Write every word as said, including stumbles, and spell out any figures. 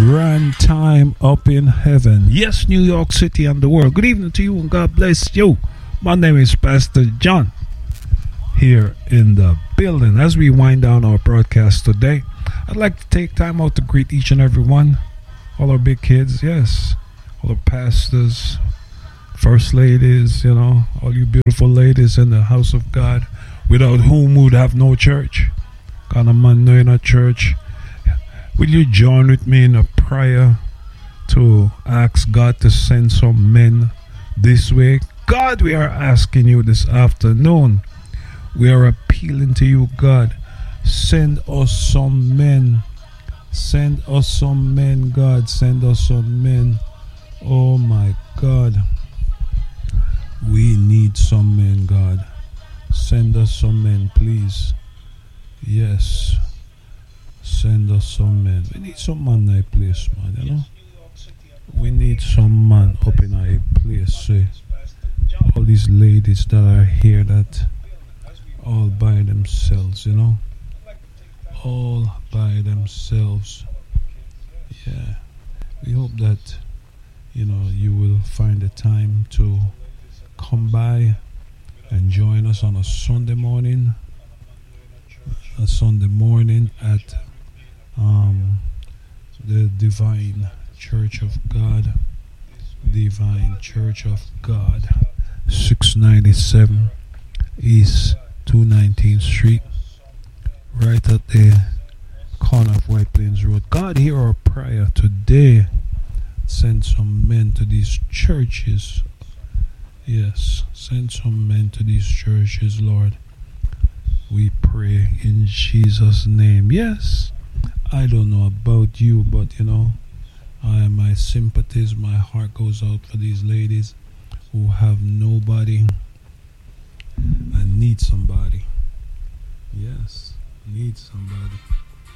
grand time up in heaven. Yes, New York City and the world. Good evening to you and God bless you. My name is Pastor John here in the building. As we wind down our broadcast today, I'd like to take time out to greet each and every one, all our big kids, yes, all the pastors, first ladies, you know, all you beautiful ladies in the house of God, without whom we would have no church. God, a man no in a church. Will you join with me in a prayer to ask God to send some men this way? God, we are asking you this afternoon. We are appealing to you, God. Send us some men. Send us some men, God. Send us some men. Oh my God. We need some men, God. Send us some men, please. Yes. Send us some men. We need some man in our place, man, you know. We need some man up in our place. So all these ladies that are here that all by themselves, you know. All by themselves. Yeah. We hope that, you know, you will find the time to come by and join us on a Sunday morning. A Sunday morning at um, the Divine Church of God. Divine Church of God. six ninety-seven East two hundred nineteenth Street. Right at the corner of White Plains Road. God, hear our prayer today. Send some men to these churches. Yes, send some men to these churches, Lord. We pray in Jesus' name. Yes, I don't know about you, but you know, I my sympathies, my heart goes out for these ladies who have nobody and need somebody. Yes, need somebody.